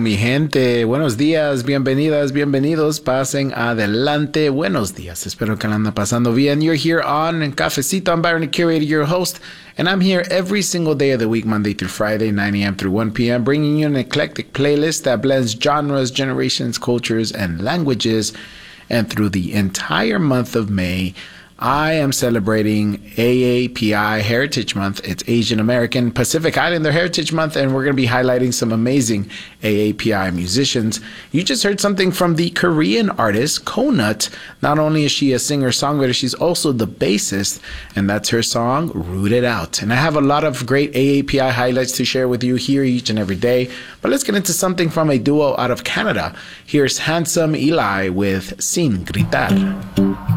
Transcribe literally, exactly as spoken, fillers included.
mi gente? Buenos días, bienvenidas, bienvenidos. Pasen adelante. Buenos días. Espero que la anda pasando bien. You're here on Cafecito. I'm Byron, the curator, your host, and I'm here every single day of the week, Monday through Friday, nine a.m. through one p.m., bringing you an eclectic playlist that blends genres, generations, cultures, and languages. And through the entire month of May, I am celebrating A A P I Heritage Month. It's Asian American Pacific Islander Heritage Month, and we're going to be highlighting some amazing A A P I musicians. You just heard something from the Korean artist Konut. Not only is she a singer-songwriter, she's also the bassist, and that's her song, Rooted Out. And I have a lot of great A A P I highlights to share with you here each and every day, but let's get into something from a duo out of Canada. Here's Handsome Eli with Sin Gritar.